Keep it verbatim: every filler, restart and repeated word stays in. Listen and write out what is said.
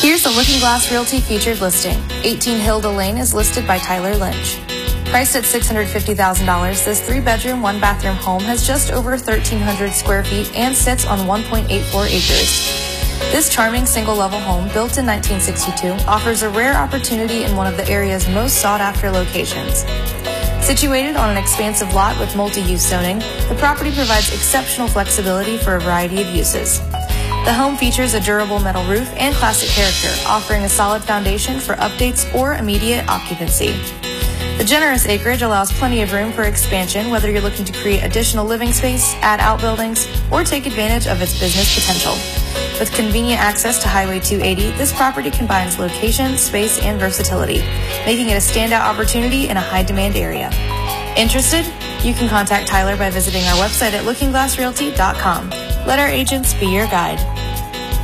Here's the Looking Glass Realty featured listing. eighteen Hilda Lane is listed by Tyler Lynch. Priced at six hundred fifty thousand dollars, this three-bedroom, one-bathroom home has just over thirteen hundred square feet and sits on one point eight four acres. This charming single-level home, built in nineteen sixty-two, offers a rare opportunity in one of the area's most sought-after locations. Situated on an expansive lot with multi-use zoning, the property provides exceptional flexibility for a variety of uses. The home features a durable metal roof and classic character, offering a solid foundation for updates or immediate occupancy. The generous acreage allows plenty of room for expansion, whether you're looking to create additional living space, add outbuildings, or take advantage of its business potential. With convenient access to Highway two eighty, this property combines location, space, and versatility, making it a standout opportunity in a high-demand area. Interested? You can contact Tyler by visiting our website at looking glass realty dot com. Let our agents be your guide.